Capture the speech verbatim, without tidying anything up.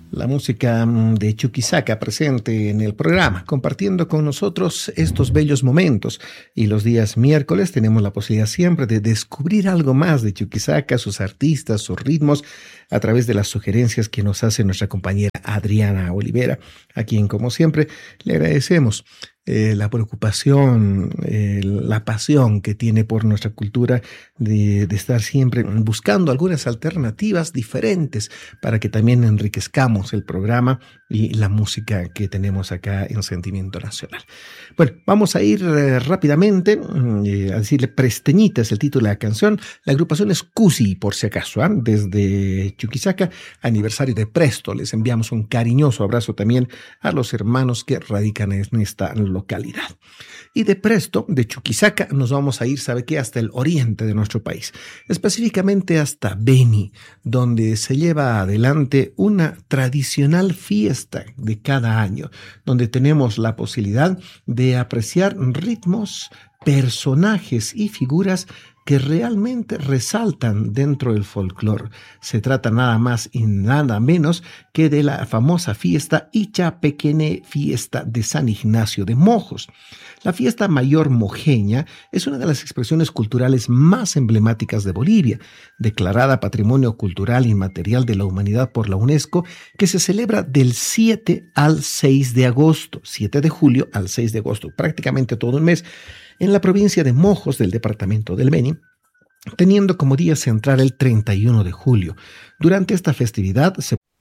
La música de Chuquisaca presente en el programa, compartiendo con nosotros estos bellos momentos. Y los días miércoles tenemos la posibilidad siempre de descubrir algo más de Chuquisaca, sus artistas, sus ritmos, a través de las sugerencias que nos hace nuestra compañera Adriana Olivera, a quien, como siempre, le agradecemos eh, la preocupación, eh, la pasión que tiene por nuestra cultura de, de estar siempre buscando algunas alternativas diferentes para que también enriquezcamos el programa y la música que tenemos acá en Sentimiento Nacional. Bueno, vamos a ir eh, rápidamente eh, a decirle Presteñita es el título de la canción. La agrupación es Cusi, por si acaso, ¿eh? Desde Chuquisaca, aniversario de Presto. Les enviamos un cariñoso abrazo también a los hermanos que radican en esta localidad. Y de Presto, de Chuquisaca, nos vamos a ir, ¿sabe qué? Hasta el oriente de nuestro país, específicamente hasta Beni, donde se lleva adelante una tradicional fiesta de cada año, donde tenemos la posibilidad de apreciar ritmos, personajes y figuras que realmente resaltan dentro del folclore. Se trata nada más y nada menos que de la famosa fiesta Ichapequené, fiesta de San Ignacio de Mojos. La fiesta mayor mojeña es una de las expresiones culturales más emblemáticas de Bolivia, declarada Patrimonio Cultural Inmaterial de la Humanidad por la UNESCO, que se celebra del siete al seis de agosto, siete de julio al seis de agosto, prácticamente todo un mes, en la provincia de Mojos del departamento del Beni, teniendo como día central el treinta y uno de julio. Durante esta festividad se